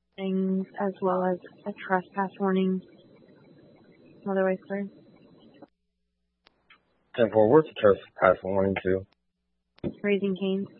things as well as a trespass warning. Otherwise clear. 10-4, where's the trespass warning to? Raising Cane's.